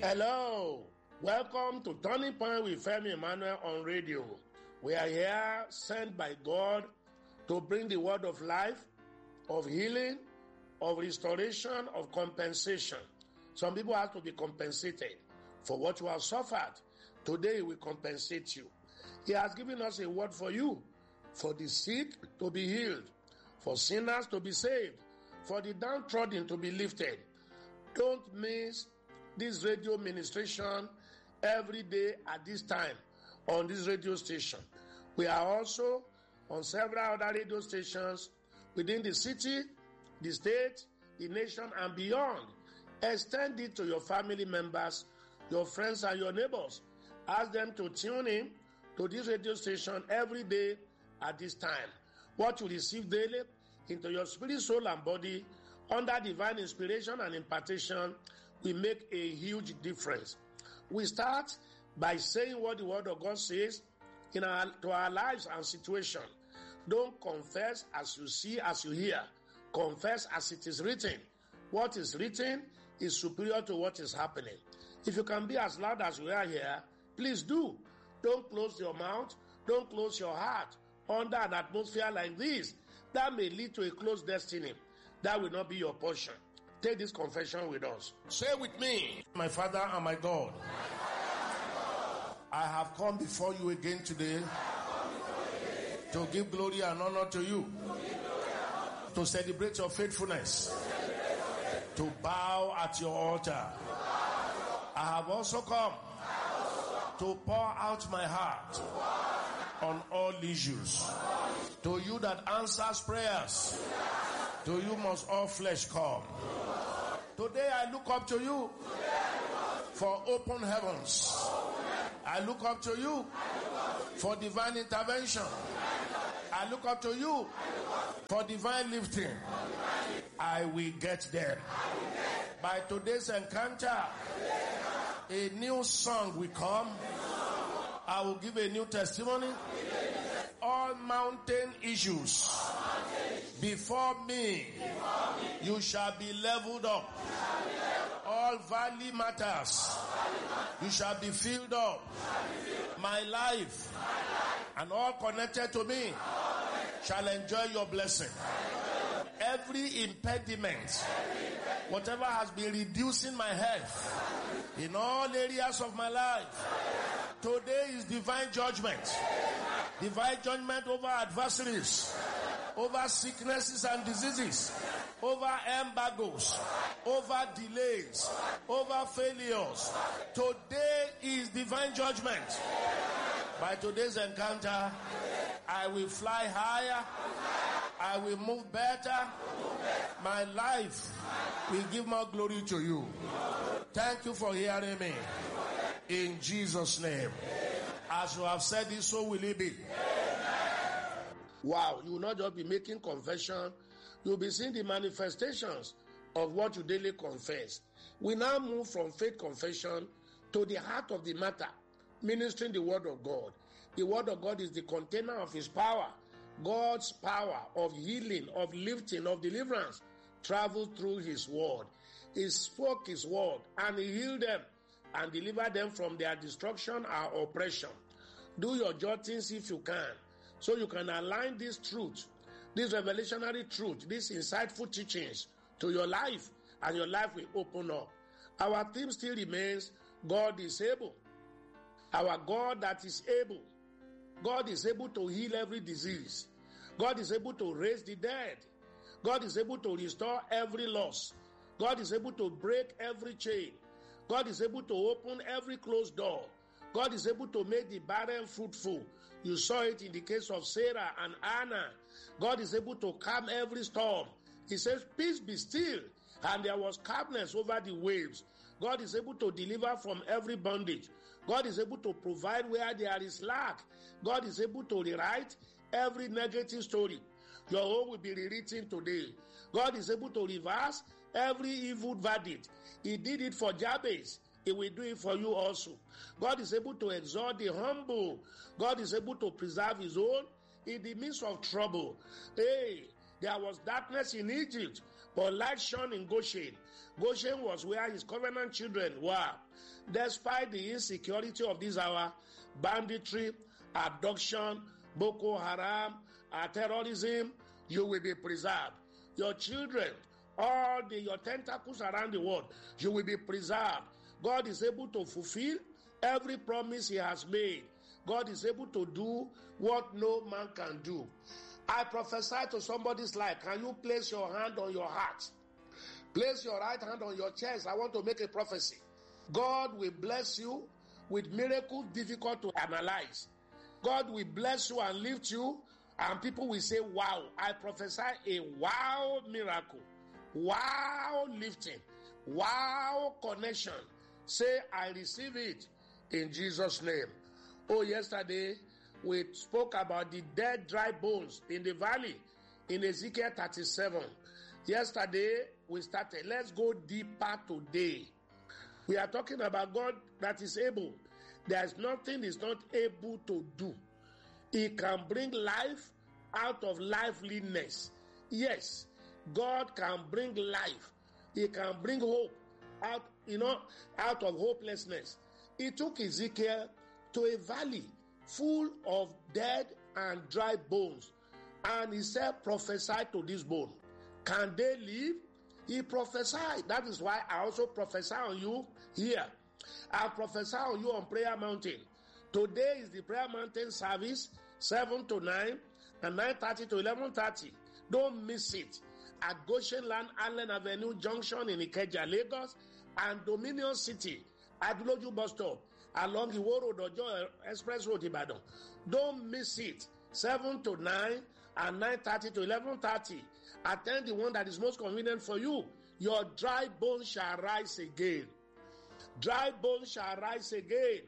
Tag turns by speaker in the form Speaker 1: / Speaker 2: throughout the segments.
Speaker 1: Hello, welcome to Turning Point with Femi Emmanuel on radio. We are here sent by God to bring the word of life, of healing, of restoration, of compensation. Some people have to be compensated for what you have suffered. Today we compensate you. He has given us a word for you, for the sick to be healed, for sinners to be saved, for the downtrodden to be lifted. Don't miss this radio ministration every day at this time on this radio station. We are also on several other radio stations within the city, the state, the nation, and beyond. Extend it to your family members, your friends, and your neighbors. Ask them to tune in to this radio station every day at this time. What you receive daily into your spirit, soul, and body under divine inspiration and impartation will make a huge difference. We start by saying what the word of God says to our lives and situation. Don't confess as you see, as you hear. Confess as it is written. What is written is superior to what is happening. If you can be as loud as we are here, please do. Don't close your mouth. Don't close your heart under an atmosphere like this. That may lead to a closed destiny. That will not be your portion. Take this confession with us. Say with me, my Father and my God, I have come before you again today to give glory and honor to you, to celebrate your faithfulness, to bow at your altar. I have also come to pour out my heart on all issues. To you that answers prayers, to you must all flesh come. Today I look up to you for open heavens. I look up to you for divine intervention. I look up to you for divine lifting. I will get there. By today's encounter, a new song will come. I will give a new testimony. All mountain issues before me, you shall be leveled up. All valley matters, you shall be filled up. My life and all connected to me shall enjoy your blessing. Every impediment, whatever has been reducing my health in all areas of my life, today is divine judgment. Divine judgment over adversaries, over sicknesses and diseases, over embargoes, over delays, over failures. Today is divine judgment. By today's encounter, I will fly higher, I will move better, my life will give more glory to you. Thank you for hearing me. In Jesus' name. As you have said it, so will it be. Wow, you will not just be making confession, you will be seeing the manifestations of what you daily confess. We now move from faith confession to the heart of the matter, ministering the word of God. The word of God is the container of his power. God's power of healing, of lifting, of deliverance traveled through his word. He spoke his word and he healed them and delivered them from their destruction or oppression. Do your jottings if you can, so you can align this truth, this revelationary truth, these insightful teachings to your life, and your life will open up. Our theme still remains, God is able. Our God that is able. God is able to heal every disease. God is able to raise the dead. God is able to restore every loss. God is able to break every chain. God is able to open every closed door. God is able to make the barren fruitful. You saw it in the case of Sarah and Anna. God is able to calm every storm. He says, peace be still. And there was calmness over the waves. God is able to deliver from every bondage. God is able to provide where there is lack. God is able to rewrite every negative story. Your home will be rewritten today. God is able to reverse every evil verdict. He did it for Jabez. He will do it for you also. God is able to exalt the humble. God is able to preserve his own in the midst of trouble. Hey, there was darkness in Egypt, But light shone in Goshen. Goshen was where his covenant children were. Despite the insecurity of this hour, banditry, abduction, Boko Haram, terrorism, you will be preserved. Your children, your tentacles around the world, you will be preserved. God is able to fulfill every promise he has made. God is able to do what no man can do. I prophesy to somebody's life. Can you place your hand on your heart? Place your right hand on your chest. I want to make a prophecy. God will bless you with miracles difficult to analyze. God will bless you and lift you, and people will say, wow. I prophesy a wow miracle, wow lifting, wow connection. Say, I receive it in Jesus' name. Oh, yesterday we spoke about the dead dry bones in the valley in Ezekiel 37. Yesterday we started. Let's go deeper today. We are talking about God that is able. There's nothing He's not able to do. He can bring life out of lifeliness. Yes, God can bring life. He can bring hope out of hopelessness. He took Ezekiel to a valley full of dead and dry bones. And he said, prophesy to this bone. Can they live? He prophesied. That is why I also prophesy on you here. I prophesy on you on Prayer Mountain. Today is the Prayer Mountain service, 7 to 9 and 9:30 to 11:30. Don't miss it. At Goshen Land, Allen Avenue Junction in Ikeja, Lagos, and Dominion City, Aduloju bus stop, along the Iwo Road, Ojo Express Road, Ibadan. Don't miss it. 7 to 9 and 9:30 to 11:30. Attend the one that is most convenient for you. Your dry bones shall rise again. Dry bones shall rise again.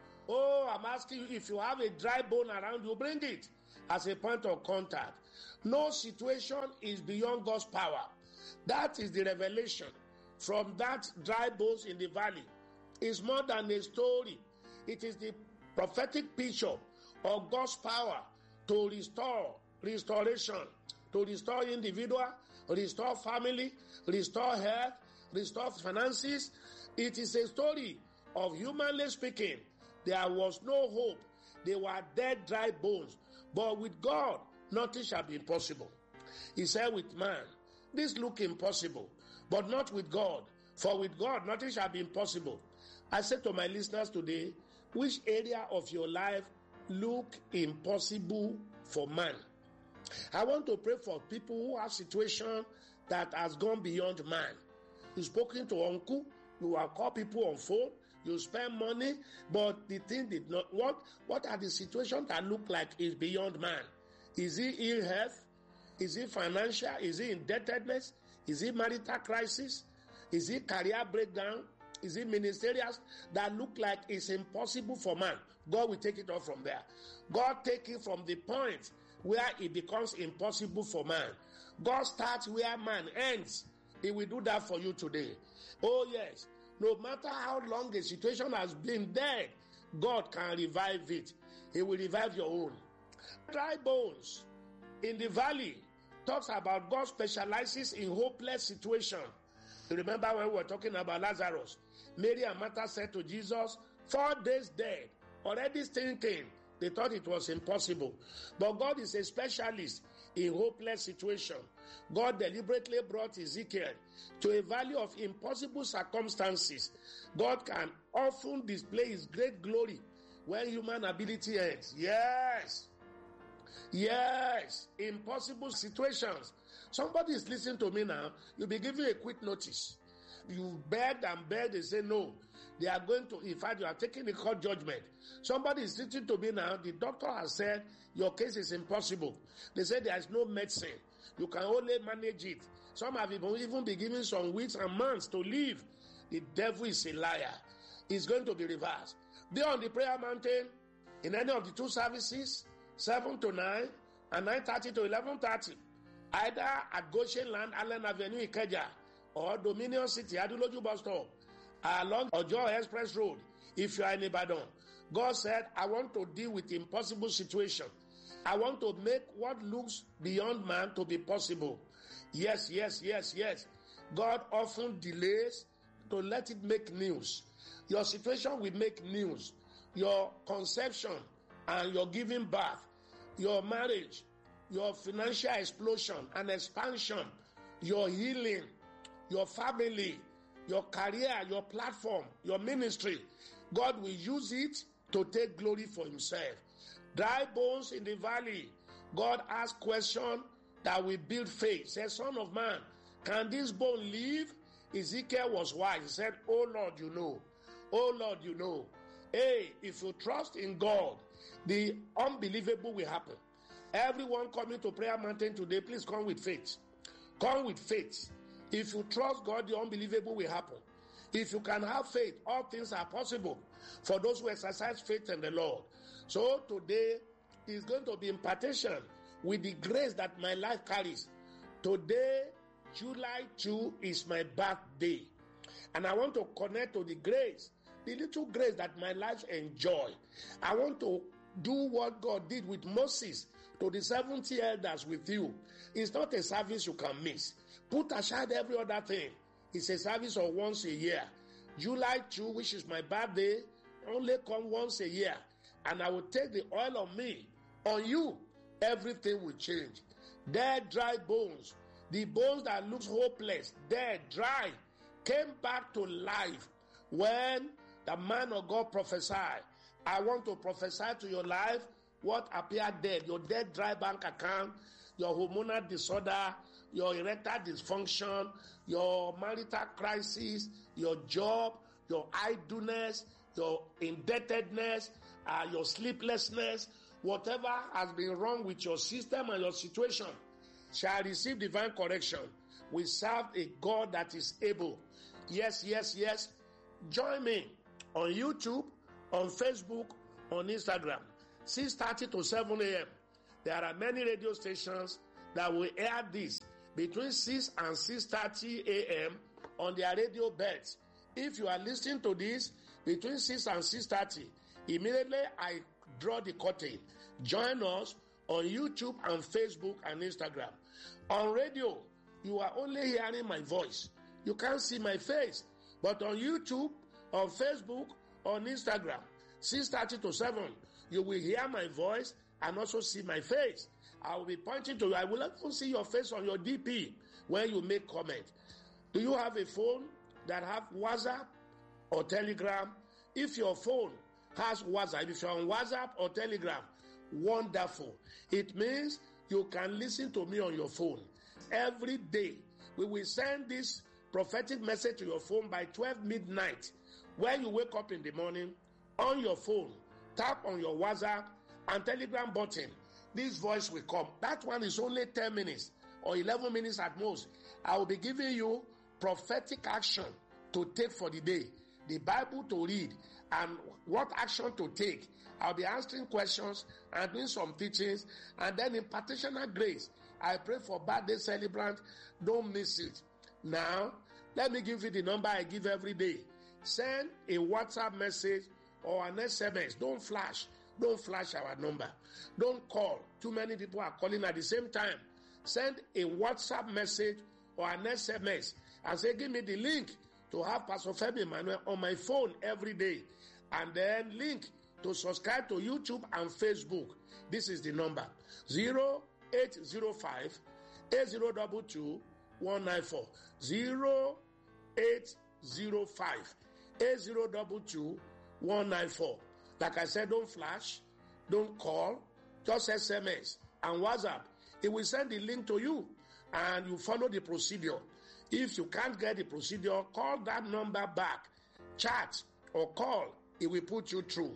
Speaker 1: Oh, I'm asking you, if you have a dry bone around you, bring it as a point of contact. No situation is beyond God's power. That is the revelation from that dry bones in the valley. It's more than a story. It is the prophetic picture of God's power to restoration, to restore individual, restore family, restore health, restore finances. It is a story of, humanly speaking, there was no hope. They were dead, dry bones. But with God, nothing shall be impossible. He said with man, this look impossible, but not with God. For with God, nothing shall be impossible. I said to my listeners today, which area of your life look impossible for man? I want to pray for people who have situation that has gone beyond man. You've spoken to uncle, you have called people on phone, you spend money, but the thing did not work. What are the situations that look like is beyond man? Is it ill health? Is it financial? Is it indebtedness? Is it marital crisis? Is it career breakdown? Is it ministerial that look like it's impossible for man? God will take it off from there. God take it from the point where it becomes impossible for man. God starts where man ends. He will do that for you today. Oh yes. No matter how long a situation has been dead, God can revive it. He will revive your own. Dry bones in the valley talks about God specializes in hopeless situation. You remember when we were talking about Lazarus? Mary and Martha said to Jesus, 4 days dead, already thinking. They thought it was impossible. But God is a specialist in hopeless situation. God deliberately brought Ezekiel to a valley of impossible circumstances. God can often display his great glory when human ability ends. Yes, impossible situations. Somebody is listening to me now. You'll be given a quick notice. You begged and begged, they say no. They are going to, in fact, you are taking a court judgment. Somebody is listening to me now. The doctor has said your case is impossible. They said there is no medicine. You can only manage it. Some have even been given some weeks and months to live. The devil is a liar. It's going to be reversed. Be on the prayer mountain in any of the two services, 7 to 9 and 9:30 to 11:30. Either at Goshen Land, Allen Avenue, Ikeja, or Dominion City, Aduloju bus stop, along Ojo Express Road. If you are in Ibadan, God said, I want to deal with impossible situation. I want to make what looks beyond man to be possible. Yes. God often delays to let it make news. Your situation will make news. Your conception and your giving birth, your marriage, your financial explosion and expansion, your healing, your family, your career, your platform, your ministry, God will use it to take glory for himself. Dry bones in the valley, God asked questions that will build faith. Say, son of man, can this bone live? Ezekiel was wise. He said, oh Lord, you know. Oh Lord, you know. Hey, if you trust in God, the unbelievable will happen. Everyone coming to Prayer Mountain today, please come with faith. Come with faith. If you trust God, the unbelievable will happen. If you can have faith, all things are possible for those who exercise faith in the Lord. So today is going to be impartation with the grace that my life carries. Today, July 2 is my birthday. And I want to connect to the grace, the little grace that my life enjoy. I want to do what God did with Moses to the 70 elders with you. It's not a service you can miss. Put aside every other thing. It's a service of once a year. July 2, which is my birthday, only come once a year. And I will take the oil of me on you. Everything will change. Dead, dry bones, the bones that looks hopeless, dead, dry, came back to life when the man of God prophesied. I want to prophesy to your life what appeared dead, your dead dry bank account, your hormonal disorder, your erectile dysfunction, your marital crisis, your job, your idleness, your indebtedness, your sleeplessness, whatever has been wrong with your system and your situation shall receive divine correction. We serve a God that is able. Yes. Join me on YouTube, on Facebook, on Instagram, 6:30 to 7 a.m. There are many radio stations that will air this between 6 and 6:30 a.m. on their radio beds. If you are listening to this between 6 and 6:30, immediately I draw the curtain. Join us on YouTube and Facebook and Instagram. On radio, you are only hearing my voice. You can't see my face. But on YouTube, on Facebook, on Instagram, 6:30 to 7, you will hear my voice and also see my face. I will be pointing to you. I will even see your face on your DP when you make comment. Do you have a phone that have WhatsApp or Telegram? If your phone has WhatsApp, if you're on WhatsApp or Telegram, wonderful. It means you can listen to me on your phone. Every day, we will send this prophetic message to your phone by 12 midnight. When you wake up in the morning, on your phone, tap on your WhatsApp and Telegram button. This voice will come. That one is only 10 minutes or 11 minutes at most. I will be giving you prophetic action to take for the day, the Bible to read, and what action to take. I'll be answering questions and doing some teachings, and then impartational grace. I pray for birthday celebrant. Don't miss it. Now, let me give you the number I give every day. Send a WhatsApp message or an SMS. Don't flash our number. Don't call. Too many people are calling at the same time. Send a WhatsApp message or an SMS and say, give me the link to have Pastor Femi Emmanuel on my phone every day. And then link to subscribe to YouTube and Facebook. This is the number. 0805 8022 194. 0805 8022 194. Like I said, don't flash, don't call, just SMS and WhatsApp. It will send the link to you and you follow the procedure. If you can't get the procedure, call that number back, chat or call. It will put you through.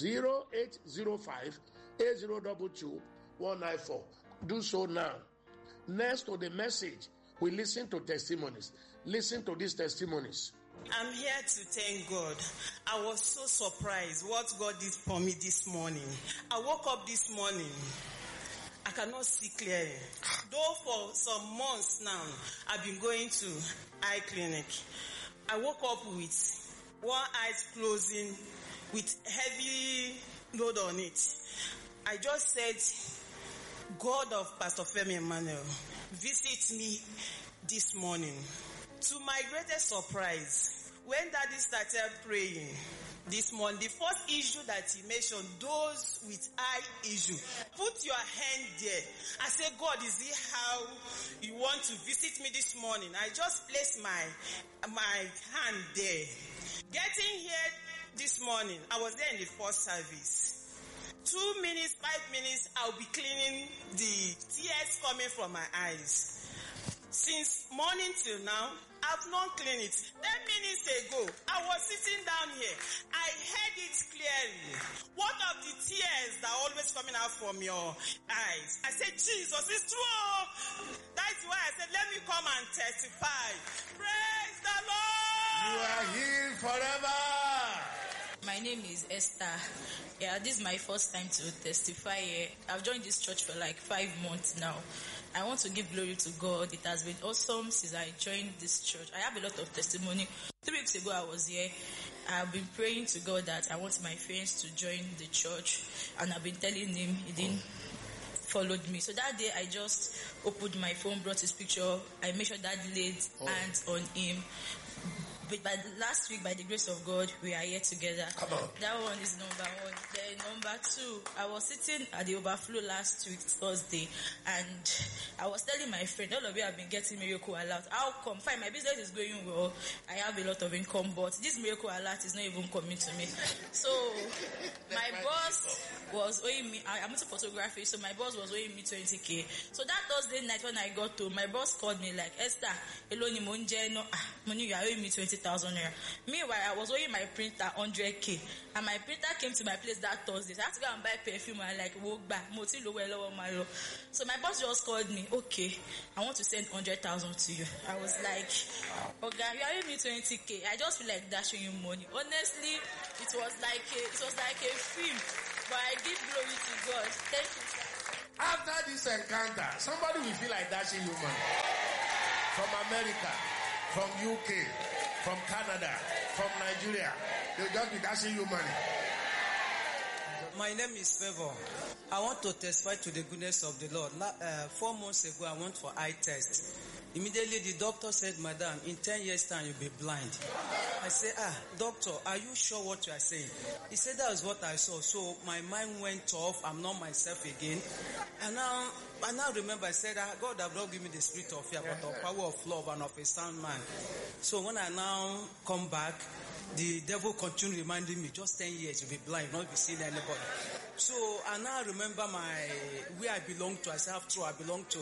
Speaker 1: 0805 8022 194. Do so now. Next to the message, we listen to testimonies. Listen to these testimonies.
Speaker 2: I'm here to thank God. I was so surprised what God did for me this morning. I woke up this morning. I cannot see clearly. Though for some months now, I've been going to eye clinic. I woke up with one eye closing with heavy load on it. I just said, God of Pastor Femi Emmanuel, visit me this morning. To my greatest surprise, when Daddy started praying this morning, the first issue that he mentioned, those with eye issue, put your hand there. I said, God, is it how you want to visit me this morning? I just placed my hand there. Getting here this morning, I was there in the first service. 2 minutes, 5 minutes, I'll be cleaning the tears coming from my eyes. Since morning till now, I've not cleaned it. 10 minutes ago, I was sitting down here. I heard it clearly. What of the tears that are always coming out from your eyes? I said, Jesus, it's true. That's why I said, let me come and testify. Praise the Lord.
Speaker 1: You are healed forever.
Speaker 3: My name is Esther. Yeah, this is my first time to testify here. I've joined this church for like 5 months now. I want to give glory to God. It has been awesome since I joined this church. I have a lot of testimony. 3 weeks ago I was here. I've been praying to God that I want my friends to join the church, and I've been telling him, he didn't follow me. So that day I just opened my phone, brought his picture. I made sure that laid hands on him. But by last week, by the grace of God, we are here together.
Speaker 1: Come on.
Speaker 3: That one is number one. Then number two, I was sitting at the overflow last week, Thursday, and I was telling my friend, all of you have been getting miracle alert. How come? Fine, my business is going well. I have a lot of income, but this miracle alert is not even coming to me. So my boss was owing me, I'm into photography, so my boss was owing me 20K. So that Thursday night when I got home, my boss called me like, Esther, Eloni Monje, no, money you are owing me 20,000 naira. Meanwhile, I was owing my printer 100K, and my printer came to my place that Thursday. So I had to go and buy perfume and like walk back. So my boss just called me, okay, I want to send 100,000 to you. I was like, okay, you are owing me 20K. I just feel like dashing you money. Honestly, it was like a film. But I give glory to God. Thank you, sir.
Speaker 1: After this encounter, somebody will feel like dashing you money. From America, from UK, from Canada, from Nigeria. They'll just be dashing you money.
Speaker 4: My name is Favor. I want to testify to the goodness of the Lord. 4 months ago, I went for eye test. Immediately, the doctor said, Madam, in 10 years' time, you'll be blind. I said, doctor, are you sure what you are saying? He said, that was what I saw. So my mind went off. I'm not myself again. And now remember, I said, God have not given me the spirit of fear, but the power of love and of a sound mind. So when I now come back, the devil continued reminding me, just 10 years, you'll be blind, not be seeing anybody. So I now remember where I belong to. I said, after all, I belong to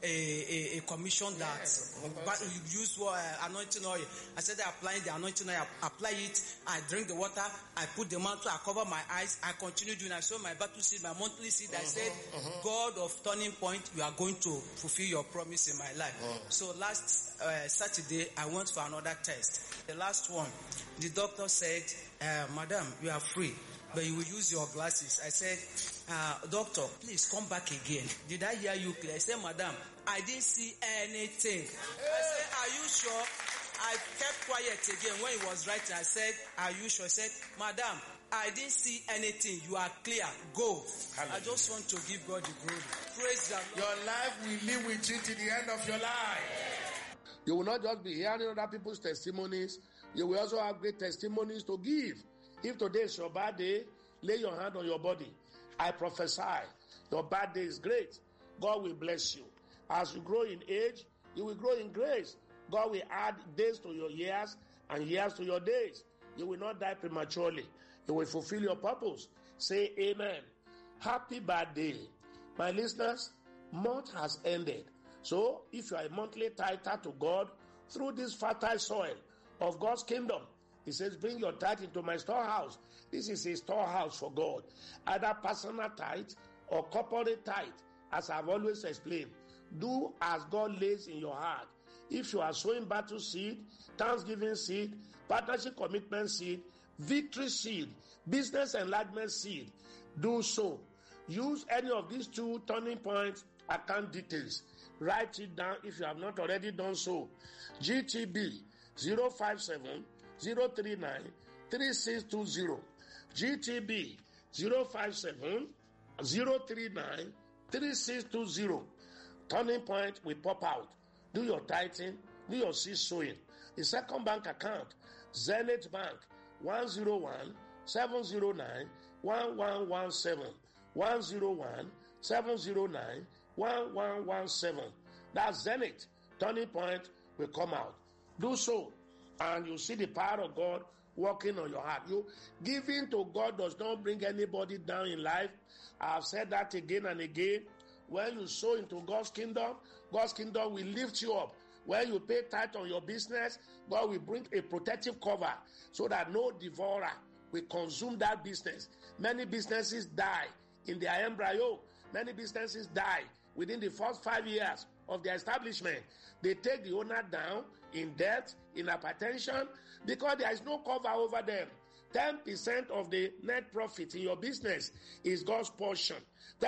Speaker 4: a commission that use anointing oil. I said, I apply the anointing oil, I apply it, I drink the water, I put the mantle, I cover my eyes, I continue doing. I saw my battle seed, my monthly seed. I said, God of turning point, you are going to fulfill your promise in my life. So last Saturday, I went for another test. The last one, the doctor said, Madam, you are free, but you will use your glasses. I said, doctor, please come back again. Did I hear you clear? I said, Madam, I didn't see anything. I said, are you sure? I kept quiet again. When he was writing, I said, are you sure? I said, Madam, I didn't see anything. You are clear. Go. Hallelujah. I just want to give God the glory. Praise the Lord.
Speaker 1: Your life will live with you to the end of your life. You will not just be hearing other people's testimonies. You will also have great testimonies to give. If today is your bad day, lay your hand on your body. I prophesy, your bad day is great. God will bless you. As you grow in age, you will grow in grace. God will add days to your years and years to your days. You will not die prematurely. You will fulfill your purpose. Say amen. Happy birthday. My listeners, month has ended. So if you are a monthly tither to God through this fertile soil of God's kingdom, He says, bring your tithe into my storehouse. This is a storehouse for God. Either personal tithe or corporate tithe, as I've always explained. Do as God lays in your heart. If you are sowing battle seed, thanksgiving seed, partnership commitment seed, victory seed, business enlargement seed, do so. Use any of these 2 turning points account details. Write it down if you have not already done so. GTB 057 039 3620. GTB 057 039 3620. Turning Point will pop out. Do your tithing, do your seed sowing. The second bank account, Zenith Bank, 101-709-1117. 101-709-1117. That's Zenith. Turning Point will come out. Do so, and you see the power of God working on your heart. You giving to God does not bring anybody down in life. I've said that again and again. When you sow into God's kingdom will lift you up. When you pay tithe on your business, God will bring a protective cover so that no devourer will consume that business. Many businesses die in their embryo. Many businesses die within the first 5 years of their establishment. They take the owner down in debt, in hypertension, because there is no cover over them. 10% of the net profit in your business is God's portion.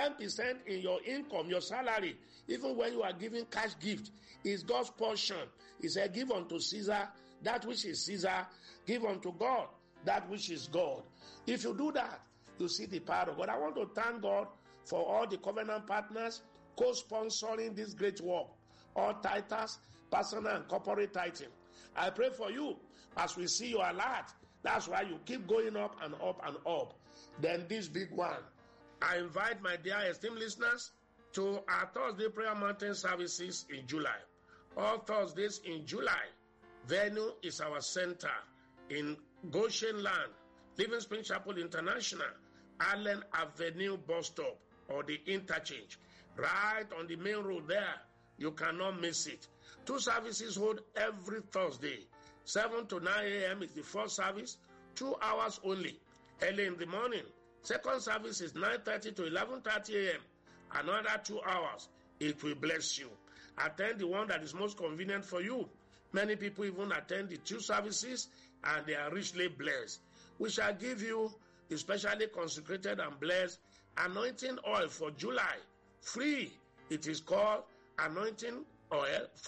Speaker 1: 10% in your income, your salary, even when you are giving cash gift, is God's portion. He said, give unto Caesar that which is Caesar, give unto God that which is God. If you do that, you see the power of God. I want to thank God for all the covenant partners co-sponsoring this great work, all tithers, personal and corporate tithing. I pray for you as we see you alert. That's why you keep going up and up and up. Then this big one. I invite my dear esteemed listeners to our Thursday Prayer Mountain services in July. All Thursdays in July. Venue is our center in Goshen Land, Living Spring Chapel International, Allen Avenue bus stop or the interchange. Right on the main road there. You cannot miss it. 2 services hold every Thursday. 7 to 9 a.m. is the first service, 2 hours only. Early in the morning. Second service is 9:30 to 11:30 a.m. Another 2 hours. It will bless you. Attend the one that is most convenient for you. Many people even attend the 2 services and they are richly blessed. We shall give you the specially consecrated and blessed anointing oil for July. Free. It is called anointing oil